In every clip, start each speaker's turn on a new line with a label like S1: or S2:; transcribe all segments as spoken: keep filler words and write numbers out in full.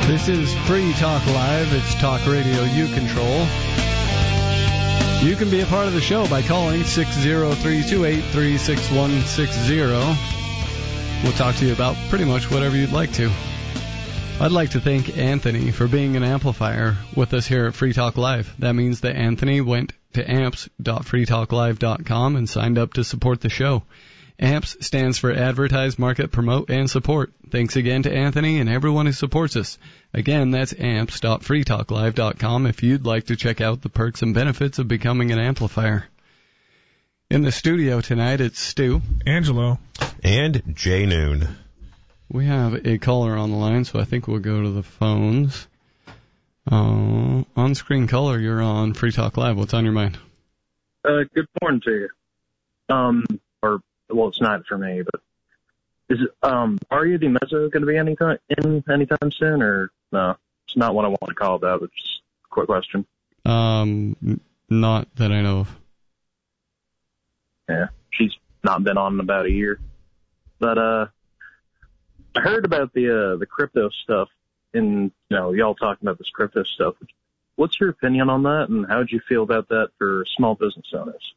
S1: This is Free Talk Live. It's talk radio you control. You can be a part of the show by calling six oh three, two eight three, six one six oh. We'll talk to you about pretty much whatever you'd like to. I'd like to thank Anthony for being an amplifier with us here at Free Talk Live. That means that Anthony went to amps dot free talk live dot com and signed up to support the show. AMPS stands for Advertise, Market, Promote, and Support. Thanks again to Anthony and everyone who supports us. Again, that's amps dot free talk live dot com if you'd like to check out the perks and benefits of becoming an amplifier. In the studio tonight, it's Stu.
S2: Angelo.
S3: And Jay Noon.
S1: We have a caller on the line, so I think we'll go to the phones. Uh, on-screen caller, you're on Free Talk Live. What's on your mind?
S4: Uh, good morning to you. Um, or, well, it's not for me, but is it, um, Aria Di Mezzo going to be anytime, in anytime soon, or no? It's not what I want to call about, but just a quick question.
S1: Um, not that I know of.
S4: Yeah, she's not been on in about a year. But, uh, I heard about the, uh, the crypto stuff, and, you know, y'all talking about this crypto stuff. What's your opinion on that, and how would you feel about that for small business owners?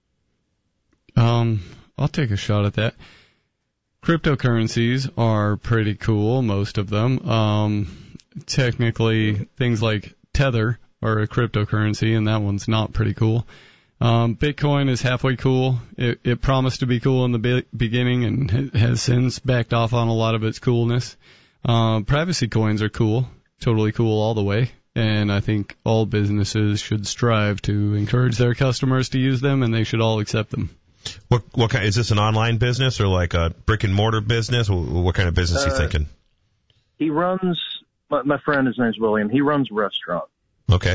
S1: Um, I'll take a shot at that. Cryptocurrencies are pretty cool, most of them. Um, technically, things like Tether are a cryptocurrency, and that one's not pretty cool. Um, Bitcoin is halfway cool. It, it promised to be cool in the be- beginning and has since backed off on a lot of its coolness. Uh, privacy coins are cool, totally cool all the way. And I think all businesses should strive to encourage their customers to use them, and they should all accept them.
S3: What what kind? Is this an online business or like a brick and mortar business? What kind of business uh, are you thinking?
S4: He runs. My, my friend, his name's William. He runs a restaurant.
S3: Okay.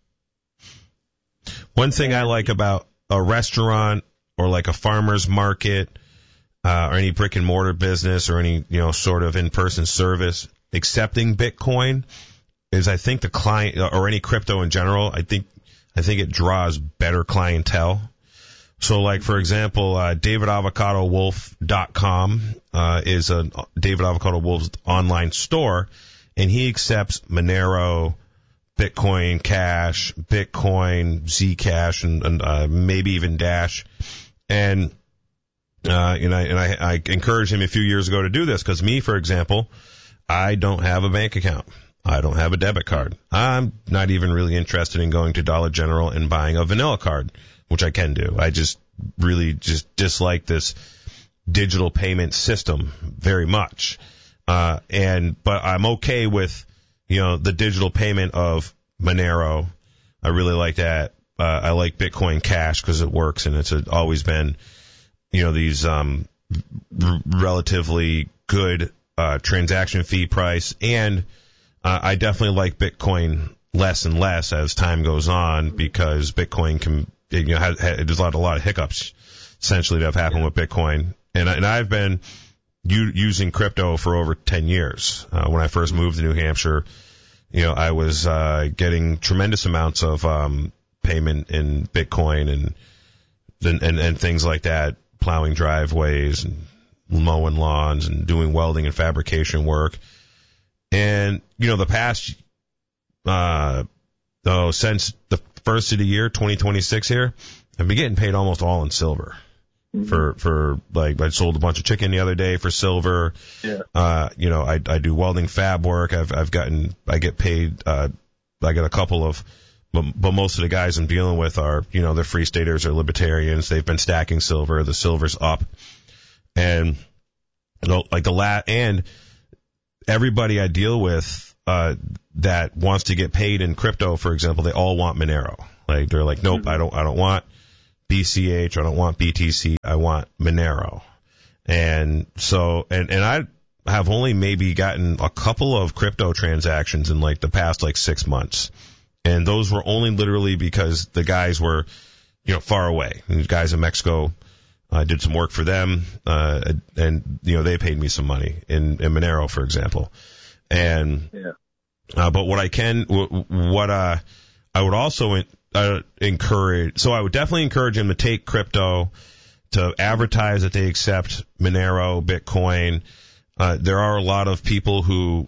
S3: One thing I like about a restaurant or like a farmer's market uh, or any brick and mortar business or any you know sort of in person service accepting Bitcoin is I think the client or any crypto in general. I think I think it draws better clientele. So, like, for example, uh, David Avocado Wolf dot com uh, is a David Avocado Wolf's online store, and he accepts Monero, Bitcoin Cash, Bitcoin, Zcash, and, and uh, maybe even Dash. And uh, and, I, and I, I encouraged him a few years ago to do this because me, for example, I don't have a bank account. I don't have a debit card. I'm not even really interested in going to Dollar General and buying a vanilla card, which I can do. I just really just dislike this digital payment system very much. Uh, and, but I'm okay with, you know, the digital payment of Monero. I really like that. Uh, I like Bitcoin Cash because it works and it's always been, you know, these, um, r- relatively good, uh, transaction fee price. And, uh, I definitely like Bitcoin less and less as time goes on because Bitcoin can, you know, has, has, there's a lot, a lot of hiccups essentially that have happened with Bitcoin. And, and I've been u- using crypto for over ten years. Uh, when I first moved to New Hampshire, you know, I was, uh, getting tremendous amounts of, um, payment in Bitcoin and, and, and, and things like that, plowing driveways and mowing lawns and doing welding and fabrication work. And, you know, the past, uh, oh, since the first of the year, twenty twenty-six here, I've been getting paid almost all in silver. Mm-hmm. For, for, like, I sold a bunch of chicken the other day for silver.
S4: Yeah. Uh,
S3: you know, I, I do welding fab work. I've, I've gotten, I get paid, uh, I get a couple of, but, but most of the guys I'm dealing with are, you know, they're free staters or libertarians. They've been stacking silver. The silver's up. And, you know, like the lat, and everybody I deal with, uh, that wants to get paid in crypto, for example, they all want Monero. Like, they're like, nope, mm-hmm. I don't, I don't want B C H. I don't want B T C. I want Monero. And so, and, and I have only maybe gotten a couple of crypto transactions in like the past like six months. And those were only literally because the guys were, you know, far away. And the guys in Mexico, I uh, did some work for them, uh, and, you know, they paid me some money in, in Monero, for example. And,
S4: yeah.
S3: uh, but what I can, what, uh, I would also in, uh, encourage, so I would definitely encourage them to take crypto, to advertise that they accept Monero, Bitcoin. Uh, there are a lot of people who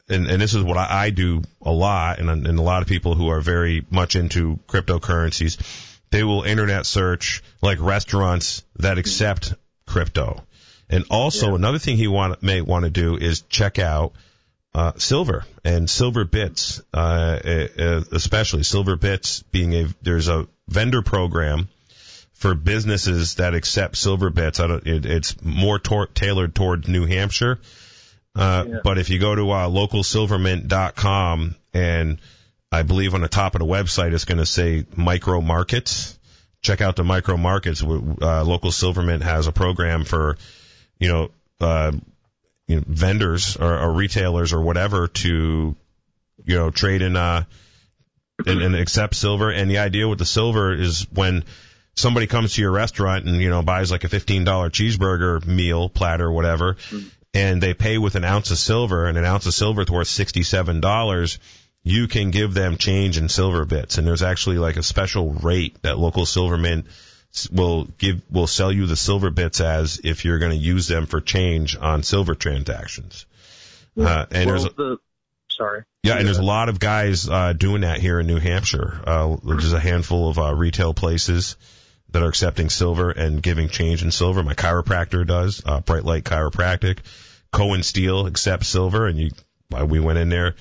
S3: and, and this is what I, I do a lot, and, and a lot of people who are very much into cryptocurrencies, they will internet search like restaurants that accept crypto. And also yeah. another thing he want, may want to do is check out uh, silver and silver bits, uh, especially silver bits being a, there's a vendor program for businesses that accept silver bits. I don't, it, it's more tor- tailored toward New Hampshire. Uh, yeah. But if you go to uh, local silver mint dot com, and I believe on the top of the website it's going to say micro markets. Check out the micro markets. Uh, Local Silver Mint has a program for, you know, uh, you know, vendors or, or retailers or whatever to, you know, trade in, uh, and, and accept silver. And the idea with the silver is when somebody comes to your restaurant and, you know, buys like a fifteen dollars cheeseburger meal, platter, whatever, mm-hmm. and they pay with an ounce of silver, and an ounce of silver is worth sixty-seven dollars, you can give them change in silver bits. And there's actually like a special rate that Local Silver Mint will give, will sell you the silver bits as if you're going to use them for change on silver transactions.
S4: Yeah.
S3: Uh, and
S4: well,
S3: there's a,
S4: the, sorry.
S3: Yeah, and there's a lot of guys uh, doing that here in New Hampshire. Uh, there's a handful of uh, retail places that are accepting silver and giving change in silver. My chiropractor does, uh, Bright Light Chiropractic. Cohen Steel accepts silver, and you, uh, we went in there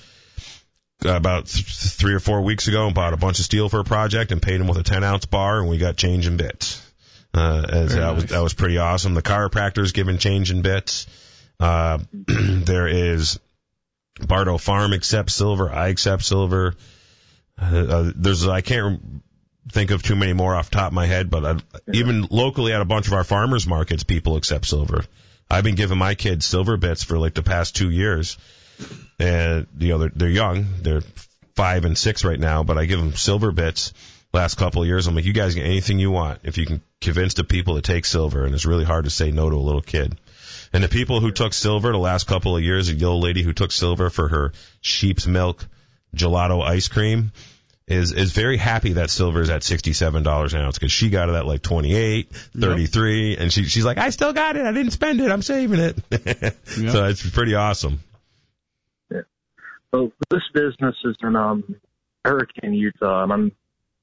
S3: about th- three or four weeks ago and bought a bunch of steel for a project and paid him with a ten ounce bar, and we got change in bits. Uh, and that nice. was, that was pretty awesome. The chiropractor's giving change in bits. Uh, there is Bardo Farm accepts silver. I accept silver. Uh, uh, there's, I can't think of too many more off the top of my head, but I, yeah. even locally at a bunch of our farmers markets, people accept silver. I've been giving my kids silver bits for like the past two years. And, you know, they're, they're young. They're five and six right now, but I give them silver bits last couple of years. I'm like, you guys get anything you want if you can convince the people to take silver. And it's really hard to say no to a little kid. And the people who took silver the last couple of years, a old lady who took silver for her sheep's milk gelato ice cream is, is very happy that silver is at sixty-seven dollars an ounce, because she got it at like twenty-eight, thirty-three, yep. and she, she's like, I still got it. I didn't spend it. I'm saving it. Yep. So it's pretty awesome.
S4: Well, this business is in um, Hurricane, Utah, and I'm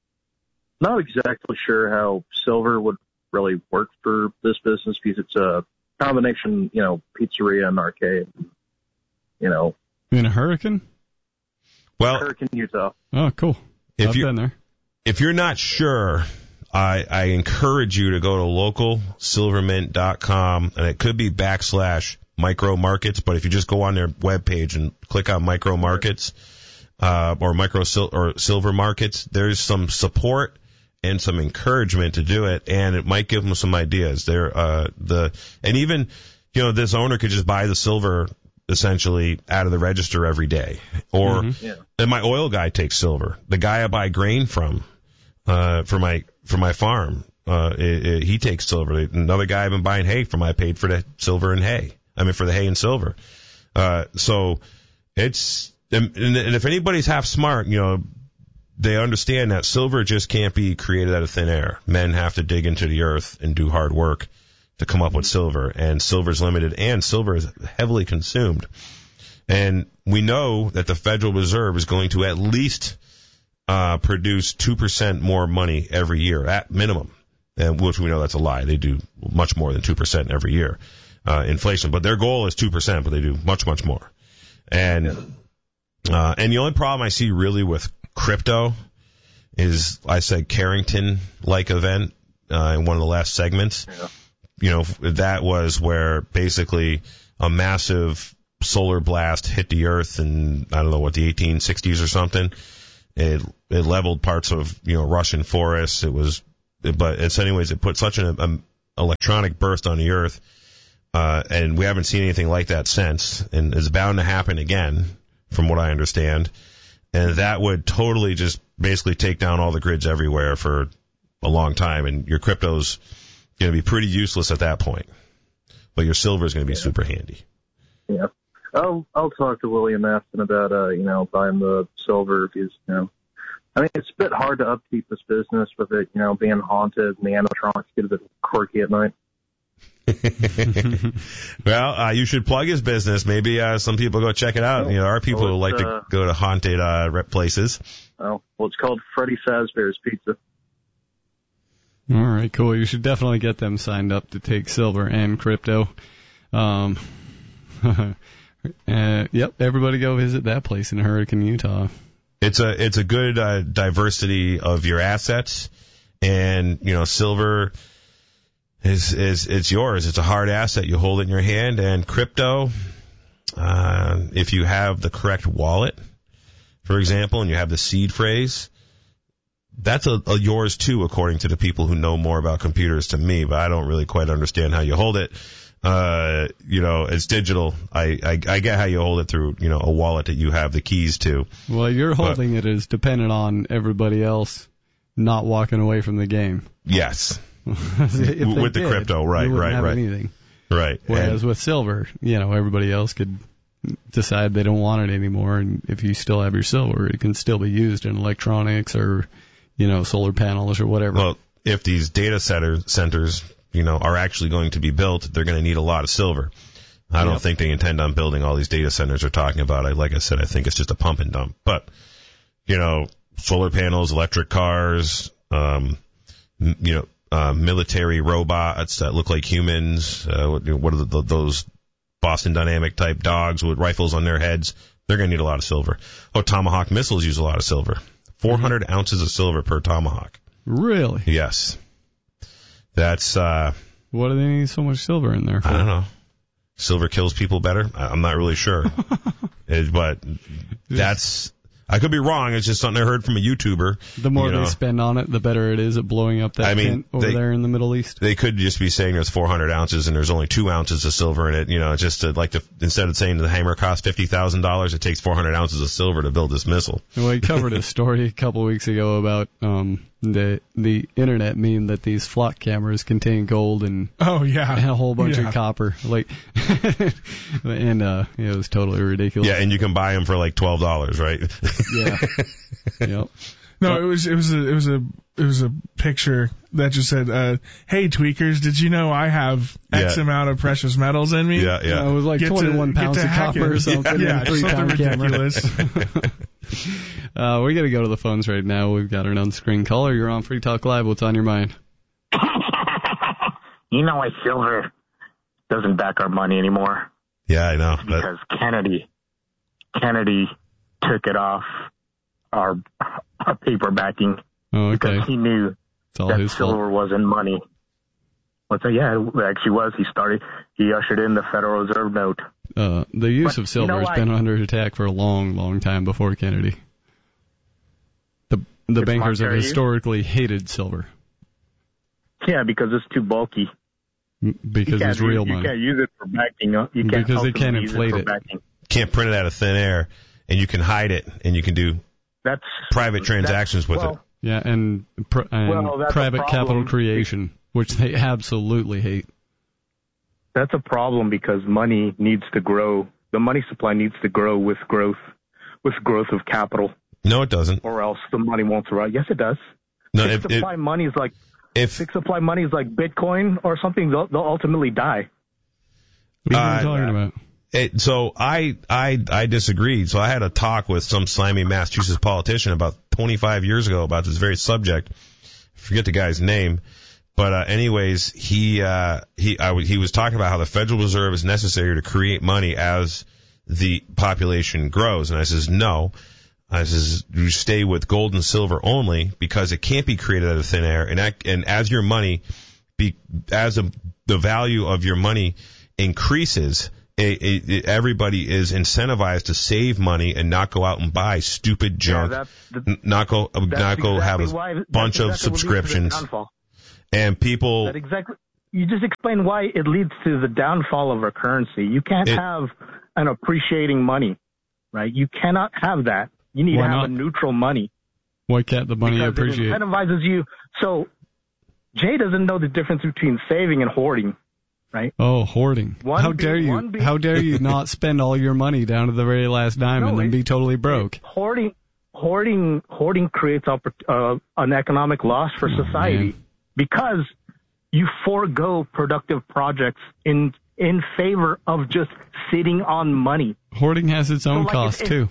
S4: not exactly sure how silver would really work for this business, because it's a combination, you know, pizzeria and arcade. You know,
S1: in a Hurricane?
S3: Well,
S4: Hurricane, Utah.
S1: Oh, cool.
S3: If
S1: I've
S3: you,
S1: been there.
S3: If you're not sure, I, I encourage you to go to local silver mint dot com, and it could be backslash micro markets, but if you just go on their webpage and click on micro markets, uh, or micro sil- or silver markets, there's some support and some encouragement to do it, and it might give them some ideas. There, uh, the, and even, you know, this owner could just buy the silver essentially out of the register every day. Or,
S1: mm-hmm.
S4: yeah.
S3: and my oil guy takes silver. The guy I buy grain from, uh, for my, for my farm, uh, it, it, he takes silver. Another guy I've been buying hay from, I paid for the silver and hay. I mean, for the hay and silver. Uh, so it's, and, and if anybody's half smart, you know, they understand that silver just can't be created out of thin air. Men have to dig into the earth and do hard work to come up with silver, and silver's limited, and silver is heavily consumed. And we know that the Federal Reserve is going to at least uh, produce two percent more money every year at minimum, and which we know that's a lie. They do much more than two percent every year. Uh, inflation, but their goal is two percent, but they do much, much more. And, uh, and the only problem I see really with crypto is, I said Carrington-like event, uh, in one of the last segments.
S4: Yeah.
S3: You know, that was where basically a massive solar blast hit the earth in, I don't know what, the eighteen sixties or something. It, it leveled parts of, you know, Russian forests. It was, but it's anyways, it put such an um, electronic burst on the earth. Uh, and we haven't seen anything like that since, and it's bound to happen again, from what I understand. And that would totally just basically take down all the grids everywhere for a long time, and your crypto's going to be pretty useless at that point. But your silver is going to be yeah. super handy.
S4: Yeah. I'll, I'll talk to William Afton about, uh, you know, buying the silver, if he's, you know, I mean, it's a bit hard to upkeep this business with it, you know, being haunted, and the animatronics get a bit quirky at night.
S3: Well, uh, you should plug his business. Maybe uh, some people go check it out. You know, there are people
S4: well,
S3: who like
S4: uh,
S3: to go to haunted uh, rep places.
S4: Oh, well, it's called Freddy Fazbear's Pizza.
S1: All right, cool. You should definitely get them signed up to take silver and crypto. Um, uh, yep, everybody go visit that place in Hurricane, Utah.
S3: It's a it's a good uh, diversity of your assets, and you know, silver is is it's yours. It's a hard asset. You hold it in your hand, and crypto, uh, if you have the correct wallet, for example, and you have the seed phrase, that's a, a yours too, according to the people who know more about computers to me, but I don't really quite understand how you hold it. Uh, you know, it's digital. I, I, I get how you hold it through, you know, a wallet that you have the keys to.
S1: Well, you're
S3: but,
S1: holding it is dependent on everybody else not walking away from the game.
S3: Yes.
S1: With
S3: the
S1: did,
S3: crypto, right,
S1: you wouldn't
S3: right,
S1: have
S3: right.
S1: anything.
S3: Right.
S1: Whereas
S3: and,
S1: with silver, you know, everybody else could decide they don't want it anymore, and if you still have your silver, it can still be used in electronics or, you know, solar panels or whatever.
S3: Well, if these data center, centers, you know, are actually going to be built, they're going to need a lot of silver. I don't
S1: yep.
S3: think they intend on building all these data centers they're talking about. I, like I said, I think it's just a pump and dump. But, you know, solar panels, electric cars, um, m- you know, uh, military robots that look like humans, uh, what, what are the, the, those Boston Dynamic type dogs with rifles on their heads? They're going to need a lot of silver. Oh, Tomahawk missiles use a lot of silver. four hundred mm-hmm. ounces of silver per Tomahawk.
S1: Really?
S3: Yes. That's, uh...
S1: what do they need so much silver in there for?
S3: I don't know. Silver kills people better? I'm not really sure. it, but that's... I could be wrong. It's just something I heard from a YouTuber.
S1: The more
S3: you know.
S1: they spend on it, the better it is at blowing up that
S3: I mean,
S1: tent over
S3: they,
S1: there in the Middle East.
S3: They could just be saying there's four hundred ounces and there's only two ounces of silver in it. You know, just to, like to, instead of saying the hammer costs fifty thousand dollars, it takes four hundred ounces of silver to build this missile.
S1: Well, we covered a story a couple weeks ago about um, the the internet meme that these flock cameras contain gold and
S2: oh yeah,
S1: and a whole bunch
S2: yeah.
S1: of copper. Like, and uh, it was totally ridiculous.
S3: Yeah, and you can buy them for like twelve dollars, right?
S1: Yeah. Yep.
S2: No, it was it was a it was a it was a picture that just said, uh, "Hey tweakers, did you know I have X
S3: yeah.
S2: amount of precious metals in me?"
S3: Yeah, yeah.
S1: Uh, it was like
S2: Get
S1: twenty-one
S2: to,
S1: pounds of copper or something.
S2: Yeah,
S1: and a three
S2: something
S1: pound
S2: ridiculous.
S1: uh, we got to go to the phones right now. We've got an on-screen caller. You're on Free Talk Live. What's on your mind?
S5: You know why silver doesn't back our money anymore?
S3: Yeah, I know.
S5: Because Kennedy, Kennedy took it off our, our paper backing
S1: Oh, okay.
S5: because he knew
S1: It's all
S5: that
S1: his
S5: silver
S1: fault.
S5: wasn't money. What's that? Yeah, it actually was. He started, he ushered in the Federal Reserve note.
S1: Uh, the use
S5: But
S1: of silver
S5: you know
S1: has
S5: why?
S1: been under attack for a long, long time before Kennedy. The the
S5: It's
S1: bankers have
S5: monetary use?
S1: historically hated silver
S5: Yeah, because it's too bulky.
S1: m- because
S5: You
S1: it's
S5: can't
S1: real
S5: use,
S1: money.
S5: You can't use it for backing. You can't
S1: Because they can't
S5: ultimately use
S1: inflate
S5: it.
S1: it.
S5: For backing.
S3: Can't print it out of thin air, and you can hide it, and you can do
S5: That's
S3: private transactions with
S5: well,
S3: it.
S1: Yeah, and, pr- and
S5: Well, that's a
S1: private
S5: problem.
S1: capital creation, which they absolutely hate.
S5: That's a problem because money needs to grow. The money supply needs to grow with growth, with growth of capital,
S3: No, it doesn't.
S5: or else the money won't survive. Yes, it does.
S3: No,
S5: Fixed
S3: if, if,
S5: supply money is like
S3: if
S5: fixed supply money is like Bitcoin or something. They'll, they'll ultimately die.
S1: What are
S3: Uh,
S1: you talking about?
S3: It, so I, I, I disagreed. So I had a talk with some slimy Massachusetts politician about twenty-five years ago about this very subject. I forget the guy's name, but uh, anyways, he, uh, he, I, w- he was talking about how the Federal Reserve is necessary to create money as the population grows. And I says, no. I says, you stay with gold and silver only because it can't be created out of thin air. And, that, and as your money, be, as a, the value of your money increases, It, it, it, everybody is incentivized to save money and not go out and buy stupid junk,
S5: Yeah, that,
S3: n- not go
S5: that's
S3: not go
S5: exactly
S3: have a
S5: why, that's
S3: bunch
S5: exactly
S3: of
S5: what leads to the
S3: subscriptions,
S5: downfall.
S3: and people.
S5: That exactly. You just explain why it leads to the downfall of our currency. You can't
S3: It-
S5: have an appreciating money, right? You cannot have that. You need
S1: Why
S5: to have
S1: not?
S5: a neutral money.
S1: Why can't the money
S5: because
S1: appreciate?
S5: it incentivizes you. So Jay doesn't know the difference between saving and hoarding, right?
S1: Oh, hoarding.
S5: One
S1: How
S5: be-
S1: dare you?
S5: one be-
S1: How dare you not spend all your money down to the very last dime
S5: No,
S1: and then
S5: it-
S1: be totally broke?
S5: Hoarding, hoarding, hoarding creates oppor- uh, an economic loss for
S1: Oh,
S5: society
S1: man.
S5: because you forego productive projects in in favor of just sitting on money.
S1: Hoarding has its own
S5: so like
S1: cost,
S5: it, it,
S1: too.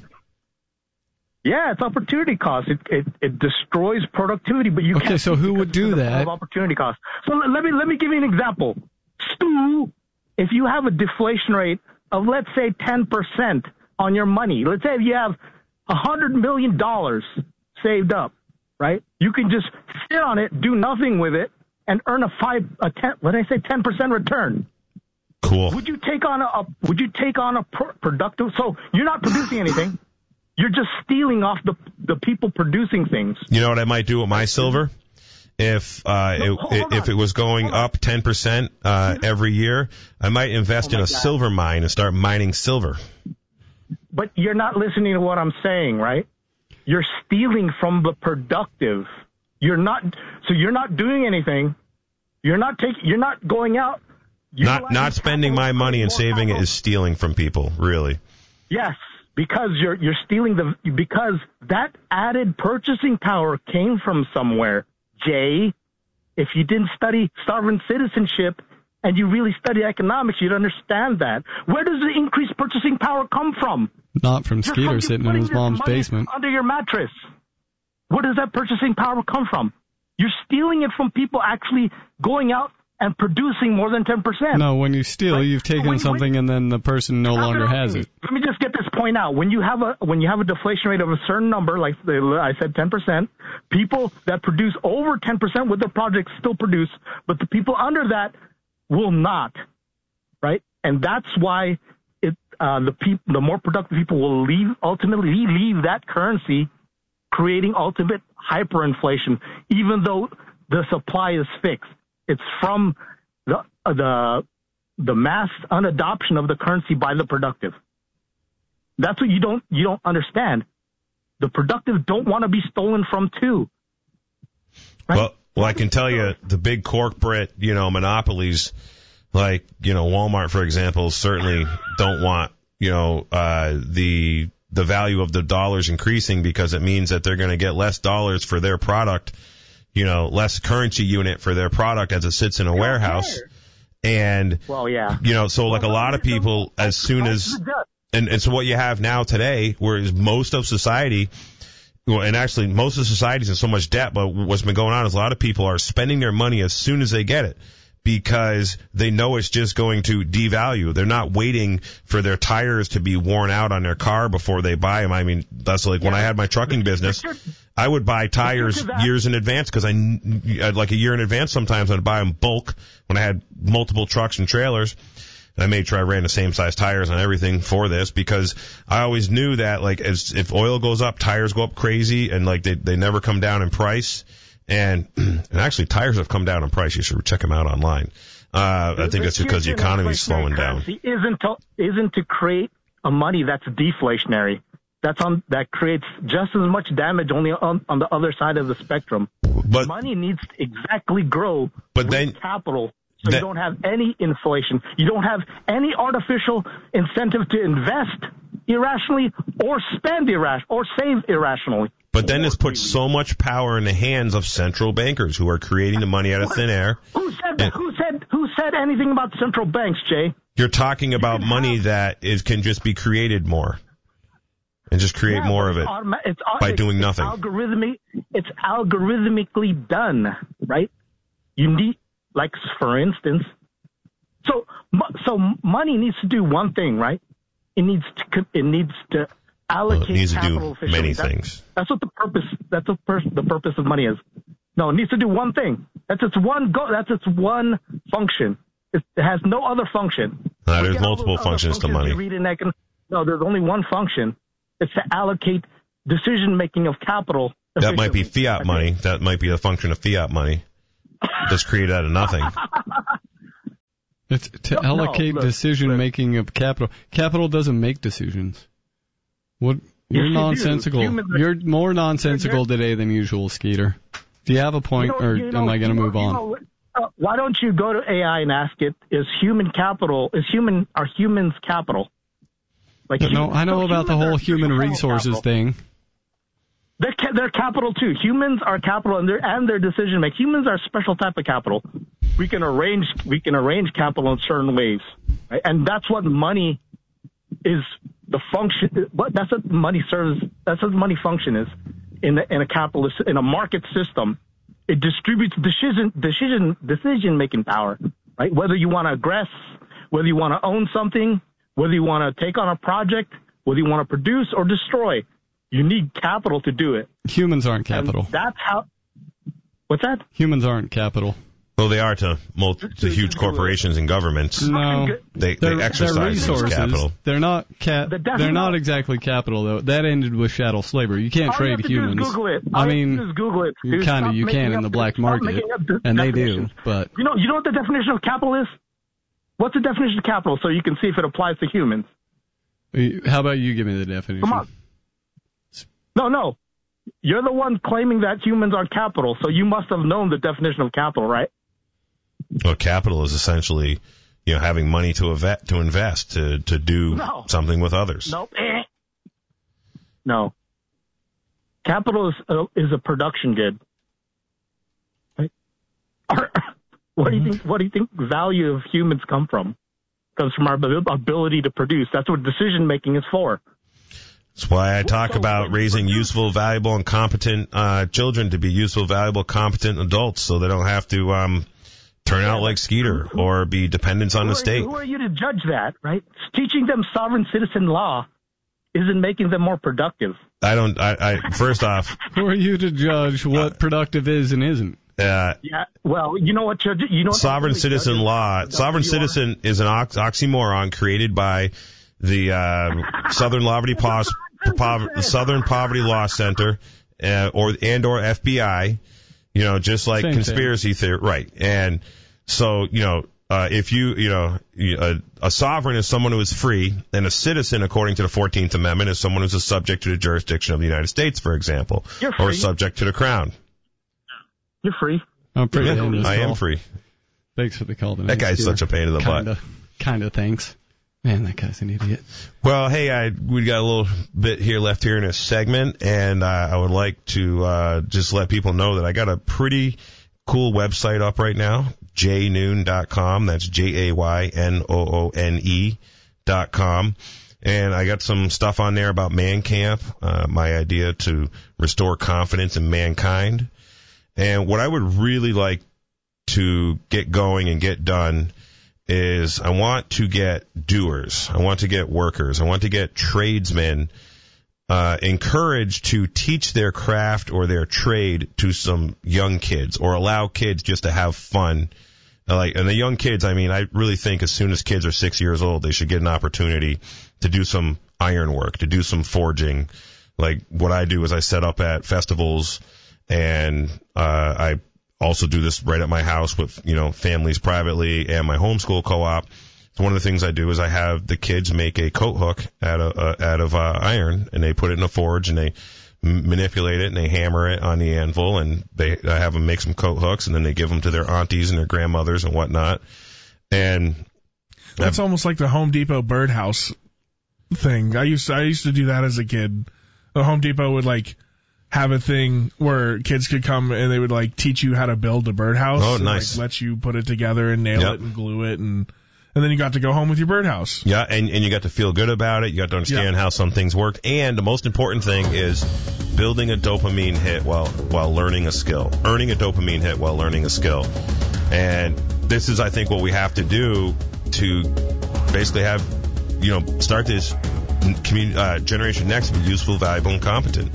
S5: Yeah, it's opportunity cost. It, it it destroys productivity, but you
S1: okay,
S5: can't.
S1: So who would do that?
S5: Opportunity cost. So let me let me give you an example. Stu, if you have a deflation rate of let's say ten percent on your money, let's say if you have a hundred million dollars saved up, right? You can just sit on it, do nothing with it, and earn a five a ten. What did I say? Ten percent return.
S3: Cool.
S5: Would you take on a, a Would you take on a pr- productive? So you're not producing anything. You're just stealing off the the people producing things.
S3: You know what I might do with my silver? If uh,
S5: no,
S3: it, it, if it was going up ten percent uh, every year, I might invest
S5: oh
S3: in a
S5: God.
S3: silver mine and start mining silver.
S5: But you're not listening to what I'm saying, right? You're stealing from the productive. You're not. So you're not doing anything. You're not taking. You're not going out.
S3: Not not spending my money and saving it is stealing from people, really.
S5: Yes. Because you're you're stealing the because that added purchasing power came from somewhere, Jay. If you didn't study sovereign citizenship and you really study economics, you'd understand that. Where does the increased purchasing power come from?
S1: Not from
S5: Just
S1: Skeeter
S5: from
S1: sitting in his mom's basement.
S5: Under your mattress. Where does that purchasing power come from? You're stealing it from people actually going out and producing more than ten percent.
S1: No, when you steal,
S5: right?
S1: you've taken
S5: so when,
S1: something
S5: when,
S1: and then the person no longer has it.
S5: Let me just get this point out. When you have a when you have a deflation rate of a certain number, like I said, ten percent, people that produce over ten percent with their projects still produce, but the people under that will not, right? And that's why it uh, the peop- the more productive people will leave ultimately leave that currency, creating ultimate hyperinflation, even though the supply is fixed. It's from the uh, the the mass unadoption of the currency by the productive. That's what you don't you don't understand. The productive don't want to be stolen from too. Right?
S3: Well, well, I can tell you the big corporate, you know, monopolies like, you know, Walmart, for example, certainly don't want, you know, uh, the the value of the dollars increasing because it means that they're going to get less dollars for their product. You know, less currency unit for their product as it sits in a warehouse. And,
S5: well, yeah.
S3: you know, so like a lot of people, as soon as, and, and so what you have now today, whereas most of society, well, and actually most of society's in so much debt, but what's been going on is a lot of people are spending their money as soon as they get it. Because they know it's just going to devalue. They're not waiting for their tires to be worn out on their car before they buy them. I mean, that's like when I had my trucking business, I would buy tires years in advance because I, like a year in advance sometimes, I'd buy them bulk when I had multiple trucks and trailers. And I made sure I ran the same size tires on everything for this because I always knew that, like, as if oil goes up, tires go up crazy and, like, they, they never come down in price. And, and actually, tires have come down in price. You should check them out online. Uh, I think that's because the economy is slowing down.
S5: Isn't to, isn't to create a money that's deflationary. That's on that creates just as much damage only on, on the other side of the spectrum.
S3: But
S5: money needs to exactly grow
S3: but
S5: with
S3: then,
S5: capital. So
S3: that,
S5: you don't have any inflation. You don't have any artificial incentive to invest irrationally or spend irrationally or save irrationally.
S3: But then this puts so much power in the hands of central bankers who are creating the money out of thin air.
S5: Who said that? Who said who said anything about central banks, Jay?
S3: You're talking about money that is can just be created more. And just create
S5: yeah,
S3: more of it
S5: automa- it's,
S3: by
S5: it's,
S3: doing
S5: it's
S3: nothing.
S5: Algorithmic, it's algorithmically done, right? You need, like, for instance, so so money needs to do one thing, right? It needs to it needs to allocate
S3: well, it needs
S5: capital
S3: to do many
S5: that's,
S3: things.
S5: That's what the purpose. That's what pur- the purpose of money is. No, it needs to do one thing. That's its one go. That's its one function. It, it has no other function.
S3: Uh, there's multiple functions, functions to money.
S5: Read in econ- no, there's only one function. It's to allocate decision making of capital.
S3: That might be fiat money. That might be a function of fiat money. Just created out of nothing.
S1: It's to
S5: no,
S1: allocate
S5: no,
S1: decision making of capital. Capital doesn't make decisions. What you're
S5: yes,
S1: nonsensical.
S5: You
S1: you're more nonsensical today than usual, Skeeter. Do you have a point,
S5: you know,
S1: or
S5: you know,
S1: am I going to move
S5: know,
S1: on?
S5: You know, uh, why don't you go to A I and ask it? Is human capital? Is human? Are humans capital? Like
S1: no,
S5: humans,
S1: I know
S5: so
S1: about the whole human resources
S5: capital.
S1: thing.
S5: They're ca- they're capital too. Humans are capital, and their and their decision making. Humans are a special type of capital. we can arrange we can arrange capital in certain ways, right? And that's what money is. The function. What that's what money serves. That's what money function is in the, in a capitalist in a market system. It distributes decision decision decision making power, right? Whether you want to aggress, whether you want to own something, whether you want to take on a project, whether you want to produce or destroy, you need capital to do it.
S1: Humans aren't capital.
S5: And that's how. What's that?
S1: Humans aren't capital.
S3: Well, they are to multi, to huge corporations and governments.
S1: No,
S3: they,
S1: they're,
S3: they exercise
S1: they're resources.
S3: capital.
S1: They're not ca-
S5: The
S1: They're not exactly capital though. That ended with chattel slavery. You can't
S5: All you
S1: trade
S5: have to do is
S1: humans.
S5: Google it.
S1: I
S5: All you
S1: mean,
S5: have to do is Google it. Dude,
S1: kind of
S5: stop
S1: you
S5: making
S1: can in
S5: up-
S1: the black
S5: stop
S1: market,
S5: making up de-
S1: and they do.
S5: definitions.
S1: But
S5: You know, you know what the definition of capital is? What's the definition of capital? So you can see if it applies to humans.
S1: how about you give me the definition?
S5: Come on. No, no. You're the one claiming that humans are capital, so you must have known the definition of capital, right?
S3: Well, capital is essentially, you know, having money to invest, to invest, to to do
S5: No.
S3: something with others.
S5: Nope. Eh. No. Capital is a, is a production good. Right? What do you think? What do you think the value of humans come from? Comes from our ability to produce. That's what decision making is for.
S3: That's why I talk about raising useful, valuable, and competent uh, children to be useful, valuable, competent adults, so they don't have to um, turn out like Skeeter or be dependents on
S5: Who
S3: the
S5: are
S3: state.
S5: you- Who are you to judge that, right? Teaching them sovereign citizen law isn't making them more productive.
S3: I don't. I, I first off,
S1: Who are you to judge what productive is and isn't?
S3: uh,
S5: Yeah. Well, you know what, Judge? You know what
S3: sovereign
S5: really
S3: citizen
S5: judges-
S3: law.
S5: judges
S3: Sovereign
S5: you are?
S3: citizen is an ox- oxymoron created by the uh, Southern Poverty Pos- Pov- the Southern Poverty Law Center, uh, or and or F B I. You know, just like
S1: Same
S3: conspiracy theory, right? And so, you know, uh, if you, you know, you- a, a sovereign is someone who is free, and a citizen, according to the fourteenth Amendment, is someone who's a subject to the jurisdiction of the United States, for example,
S5: You're
S3: or
S5: free.
S3: subject to the crown.
S5: You're free.
S1: I'm pretty
S3: Yeah,
S1: in this
S3: I am
S1: call.
S3: free.
S1: Thanks for the call tonight.
S3: That guy's
S1: Skeeter.
S3: such a pain in the
S1: kinda,
S3: butt.
S1: Kinda thanks. Man, that guy's an idiot.
S3: Well, hey, I we got a little bit here left here in a segment, and uh, I would like to uh, just let people know that I got a pretty cool website up right now, jay noon dot com. That's J A Y N O O N E dot com. And I got some stuff on there about Man Camp, uh, my idea to restore confidence in mankind. And what I would really like to get going and get done is I want to get doers. I want to get workers. I want to get tradesmen uh, encouraged to teach their craft or their trade to some young kids, or allow kids just to have fun. Like, and the young kids, I mean, I really think as soon as kids are six years old, they should get an opportunity to do some iron work, to do some forging. Like what I do is I set up at festivals, and uh, I also do this right at my house with, you know, families privately and my homeschool co-op. So one of the things I do is I have the kids make a coat hook out of, uh, out of uh, iron, and they put it in a forge, and they m- manipulate it, and they hammer it on the anvil, and they I have them make some coat hooks, and then they give them to their aunties and their grandmothers and whatnot. And
S2: That's almost like the Home Depot birdhouse thing. I used to, I used to do that as a kid. The Home Depot would like have a thing where kids could come and they would like teach you how to build a birdhouse.
S3: Oh,
S2: and,
S3: nice.
S2: Like, let you put it together and nail
S3: Yep.
S2: it and glue it, and and then you got to go home with your birdhouse.
S3: Yeah, and, and you got to feel good about it. You got to understand
S2: Yeah.
S3: how some things work. And the most important thing is building a dopamine hit while while learning a skill. Earning a dopamine hit while learning a skill. And this is, I think, what we have to do to basically have, you know, start this community, uh, Generation Next to be useful, valuable, and competent.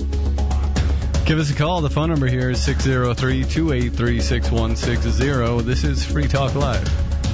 S1: Give us a call. The phone number here is six oh three, two eight three, six one six zero. This is Free Talk Live.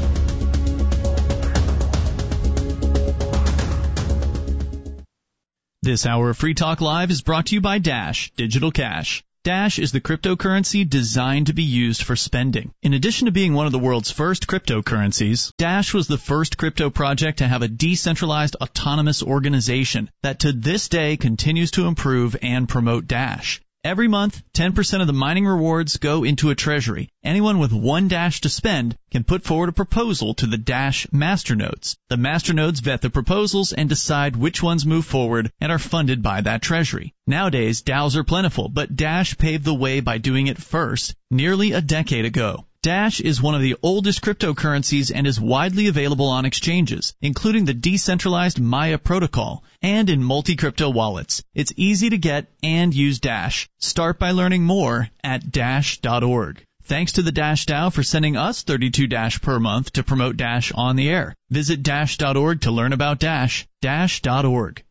S6: This hour of Free Talk Live is brought to you by Dash Digital Cash. Dash is the cryptocurrency designed to be used for spending. In addition to being one of the world's first cryptocurrencies, Dash was the first crypto project to have a decentralized autonomous organization that to this day continues to improve and promote Dash. Every month, ten percent of the mining rewards go into a treasury. Anyone with one Dash to spend can put forward a proposal to the Dash masternodes. The masternodes vet the proposals and decide which ones move forward and are funded by that treasury. Nowadays, DAOs are plentiful, but Dash paved the way by doing it first nearly a decade ago. Dash is one of the oldest cryptocurrencies and is widely available on exchanges, including the decentralized Maya protocol and in multi-crypto wallets. It's easy to get and use Dash. Start by learning more at dash dot org. Thanks to the Dash DAO for sending us thirty-two Dash per month to promote Dash on the air. Visit dash dot org to learn about Dash. dash dot org.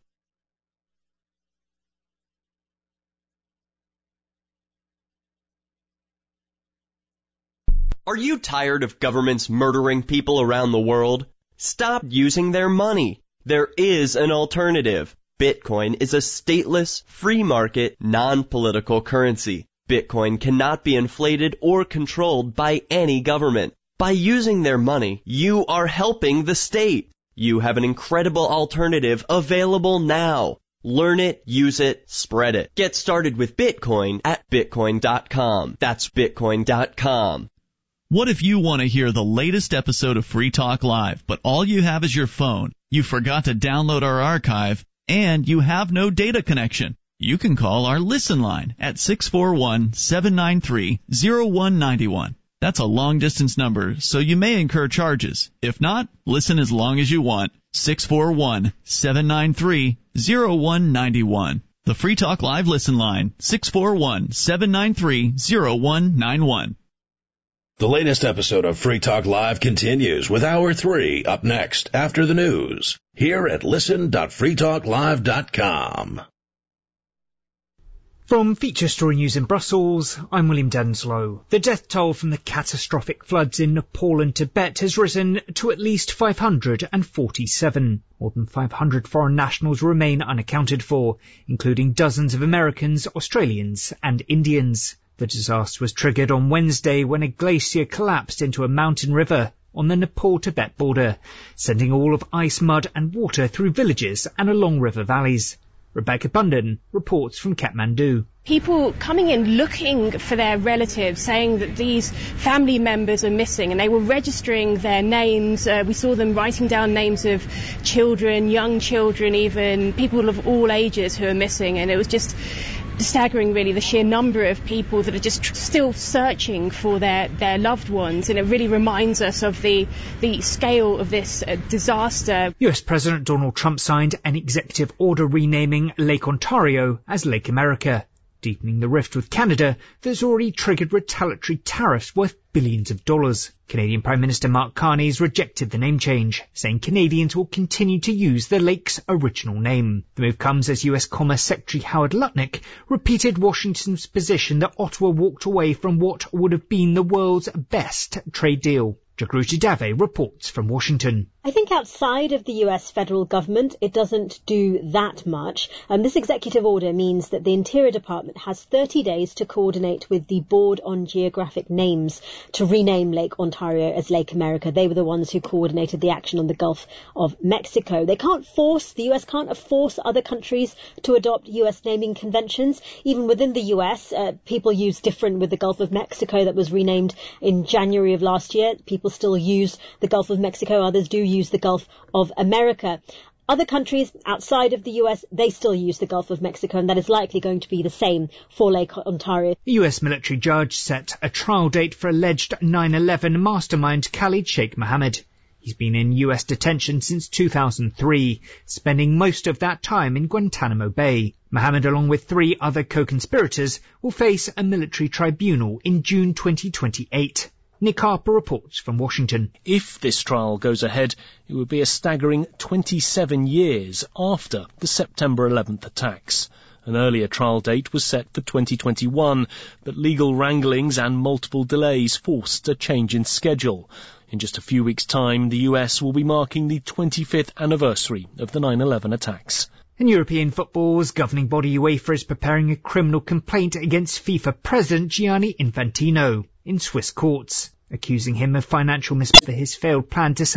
S7: Are you tired of governments murdering people around the world? Stop using their money. There is an alternative. Bitcoin is a stateless, free market, non-political currency. Bitcoin cannot be inflated or controlled by any government. By using their money, you are helping the state. You have an incredible alternative available now. Learn it, use it, spread it. Get started with Bitcoin at bitcoin dot com. That's bitcoin dot com.
S6: What if you want to hear the latest episode of Free Talk Live, but all you have is your phone, you forgot to download our archive, and you have no data connection? You can call our Listen line at six four one, seven nine three, zero one nine one. That's a long-distance number, so you may incur charges. If not, listen as long as you want. six four one, seven nine three, zero one nine one. The Free Talk Live Listen line, six four one, seven nine three, zero one nine one.
S8: The latest episode of Free Talk Live continues with Hour three up next after the news here at listen dot free talk live dot com.
S9: From Feature Story News in Brussels, I'm William Denslow. The death toll from the catastrophic floods in Nepal and Tibet has risen to at least five hundred forty-seven. More than five hundred foreign nationals remain unaccounted for, including dozens of Americans, Australians and Indians. The disaster was triggered on Wednesday when a glacier collapsed into a mountain river on the Nepal-Tibet border, sending a wall of ice, mud and water through villages and along river valleys. Rebecca Bunden reports from Kathmandu.
S10: People coming in looking for their relatives, saying that these family members are missing, and they were registering their names. Uh, we saw them writing down names of children, young children even, people of all ages who are missing, and it was just staggering, really, the sheer number of people that are just tr- still searching for their, their loved ones, and it really reminds us of the, the scale of this uh, disaster.
S9: U S President Donald Trump signed an executive order renaming Lake Ontario as Lake America, deepening the rift with Canada that's already triggered retaliatory tariffs worth billions of dollars. Canadian Prime Minister Mark Carney has rejected the name change, saying Canadians will continue to use the lake's original name. The move comes as U S Commerce Secretary Howard Lutnick repeated Washington's position that Ottawa walked away from what would have been the world's best trade deal. Jagruti Dave reports from Washington.
S11: I think outside of the U S federal government, it doesn't do that much. Um, this executive order means that the Interior Department has thirty days to coordinate with the Board on Geographic Names to rename Lake Ontario as Lake America. They were the ones who coordinated the action on the Gulf of Mexico. They can't force, the U S can't force other countries to adopt U S naming conventions. Even within the U S, uh, people use different with the Gulf of Mexico that was renamed in January of last year. People still use the Gulf of Mexico. Others do use the Gulf of America. Other countries outside of the U S, they still use the Gulf of Mexico, and that is likely going to be the same for Lake Ontario.
S9: The U S military judge set a trial date for alleged nine eleven mastermind Khalid Sheikh Mohammed. He's been in U S detention since two thousand three, spending most of that time in Guantanamo Bay. Mohammed, along with three other co-conspirators, will face a military tribunal in June twenty twenty-eight. Nick Harper reports from Washington.
S12: If this trial goes ahead, it would be a staggering twenty-seven years after the September eleventh attacks. An earlier trial date was set for twenty twenty-one, but legal wranglings and multiple delays forced a change in schedule. In just a few weeks' time, the U S will be marking the twenty-fifth anniversary of the nine eleven attacks.
S9: In European football's governing body UEFA is preparing a criminal complaint against FIFA President Gianni Infantino in Swiss courts, accusing him of financial misconduct for his failed plan to sell